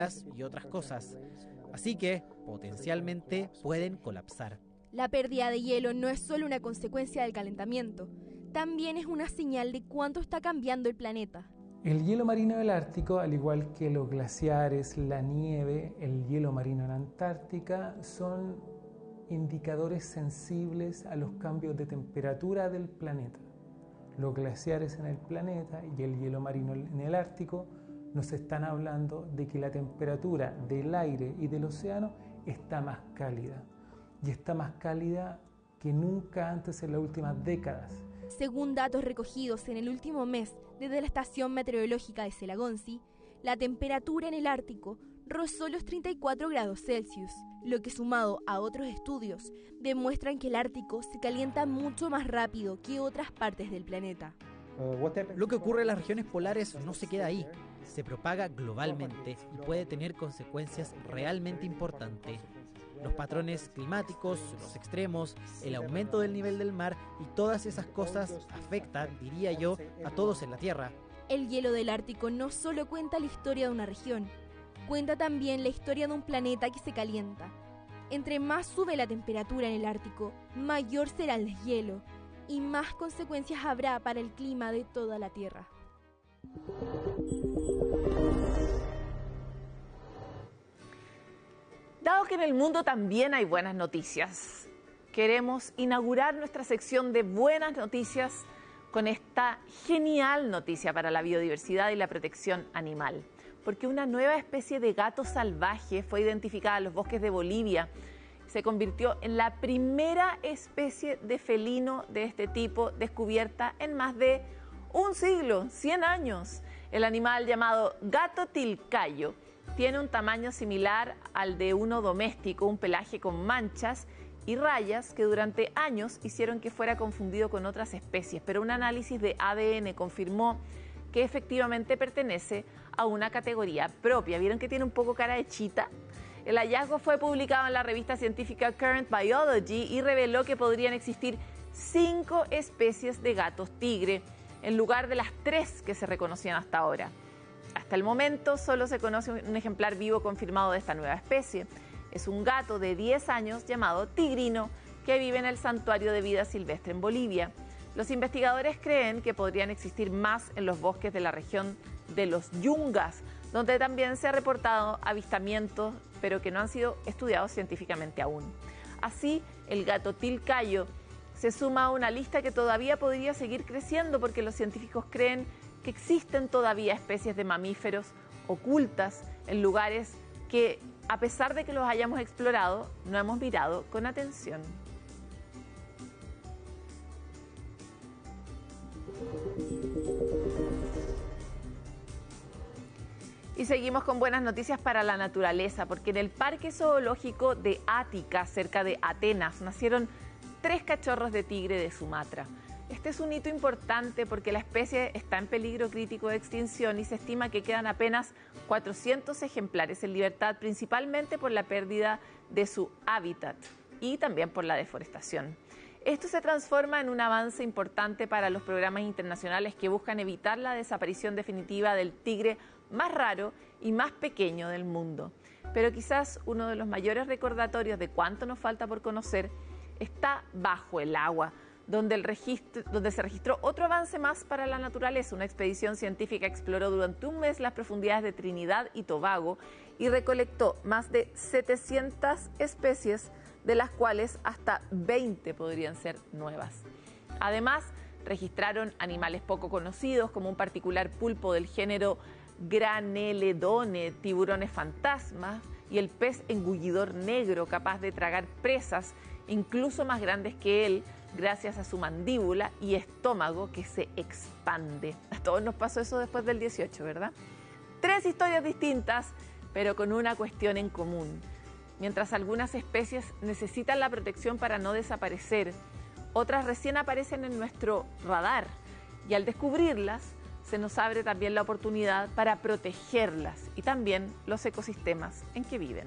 y otras cosas. Así que, potencialmente, pueden colapsar. La pérdida de hielo no es solo una consecuencia del calentamiento, también es una señal de cuánto está cambiando el planeta. El hielo marino del Ártico, al igual que los glaciares, la nieve, el hielo marino en la Antártica, son indicadores sensibles a los cambios de temperatura del planeta. Los glaciares en el planeta y el hielo marino en el Ártico nos están hablando de que la temperatura del aire y del océano está más cálida. Y está más cálida que nunca antes en las últimas décadas. Según datos recogidos en el último mes desde la estación meteorológica de Selagonsi, la temperatura en el Ártico rozó los 34 grados Celsius, lo que sumado a otros estudios demuestran que el Ártico se calienta mucho más rápido que otras partes del planeta. Lo que ocurre en las regiones polares no se queda ahí, se propaga globalmente y puede tener consecuencias realmente importantes. Los patrones climáticos, los extremos, el aumento del nivel del mar y todas esas cosas afectan, diría yo, a todos en la Tierra. El hielo del Ártico no solo cuenta la historia de una región, cuenta también la historia de un planeta que se calienta. Entre más sube la temperatura en el Ártico, mayor será el deshielo y más consecuencias habrá para el clima de toda la Tierra. Dado que en el mundo también hay buenas noticias, queremos inaugurar nuestra sección de buenas noticias con esta genial noticia para la biodiversidad y la protección animal. Porque una nueva especie de gato salvaje fue identificada en los bosques de Bolivia. Se convirtió en la primera especie de felino de este tipo descubierta en más de un siglo, 100 años. El animal llamado gato tilcayo tiene un tamaño similar al de uno doméstico, un pelaje con manchas y rayas que durante años hicieron que fuera confundido con otras especies, pero un análisis de ADN confirmó que efectivamente pertenece a una categoría propia. ¿Vieron que tiene un poco cara de chita? El hallazgo fue publicado en la revista científica Current Biology y reveló que podrían existir 5 especies de gatos tigre en lugar de las 3 que se reconocían hasta ahora. Hasta el momento solo se conoce un ejemplar vivo confirmado de esta nueva especie. Es un gato de 10 años llamado tigrino que vive en el Santuario de Vida Silvestre en Bolivia. Los investigadores creen que podrían existir más en los bosques de la región de los Yungas, donde también se ha reportado avistamientos, pero que no han sido estudiados científicamente aún. Así, el gato tilcayo se suma a una lista que todavía podría seguir creciendo porque los científicos creen que existen todavía especies de mamíferos ocultas en lugares que, a pesar de que los hayamos explorado, no hemos mirado con atención. Y seguimos con buenas noticias para la naturaleza, porque en el Parque Zoológico de Ática, cerca de Atenas, nacieron 3 cachorros de tigre de Sumatra. Este es un hito importante porque la especie está en peligro crítico de extinción y se estima que quedan apenas 400 ejemplares en libertad, principalmente por la pérdida de su hábitat y también por la deforestación. Esto se transforma en un avance importante para los programas internacionales que buscan evitar la desaparición definitiva del tigre más raro y más pequeño del mundo. Pero quizás uno de los mayores recordatorios de cuánto nos falta por conocer está bajo el agua, donde se registró otro avance más para la naturaleza. Una expedición científica exploró durante un mes las profundidades de Trinidad y Tobago y recolectó más de 700 especies, de las cuales hasta 20 podrían ser nuevas. Además, registraron animales poco conocidos, como un particular pulpo del género Graneledone, tiburones fantasmas y el pez engullidor negro, capaz de tragar presas incluso más grandes que él, gracias a su mandíbula y estómago que se expande. A todos nos pasó eso después del 18, ¿verdad? 3 historias distintas, pero con una cuestión en común. Mientras algunas especies necesitan la protección para no desaparecer, otras recién aparecen en nuestro radar y al descubrirlas se nos abre también la oportunidad para protegerlas y también los ecosistemas en que viven.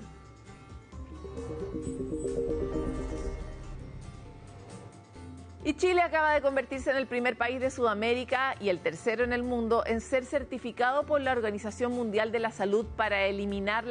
Y Chile acaba de convertirse en el primer país de Sudamérica y el tercero en el mundo en ser certificado por la Organización Mundial de la Salud para eliminar